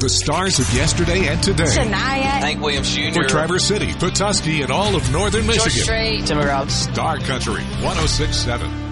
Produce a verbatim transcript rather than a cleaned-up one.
the stars of yesterday and today. Shania. Hank Williams Junior For Traverse City, Petoskey, and all of northern George Michigan. Strait. Timber Routes. Star Country one oh six point seven.